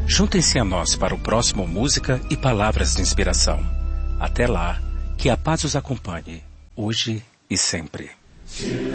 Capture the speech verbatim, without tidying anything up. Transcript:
Juntem-se a nós para o próximo Música e Palavras de Inspiração. Até lá, que a paz os acompanhe, hoje e sempre.